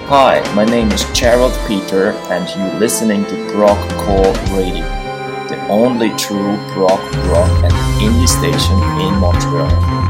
Hi, my name is Gerald Peter, and you're listening to Progcore Radio, the only true prog rock and indie station in Montreal.